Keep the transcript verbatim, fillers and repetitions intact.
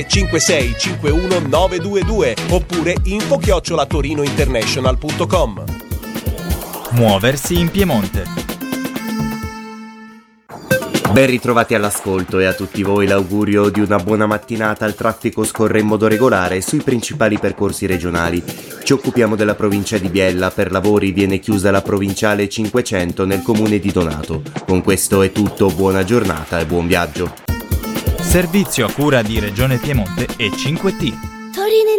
cinque sei cinque uno nove due due oppure info chiocciola torinointernational punto com. Muoversi in Piemonte. Ben ritrovati all'ascolto e a tutti voi l'augurio di una buona mattinata. Il traffico scorre in modo regolare sui principali percorsi regionali. Ci occupiamo della provincia di Biella. Per lavori viene chiusa la provinciale cinquecento nel comune di Donato. Con questo è tutto, buona giornata e buon viaggio. Servizio a cura di Regione Piemonte e cinque T. Torino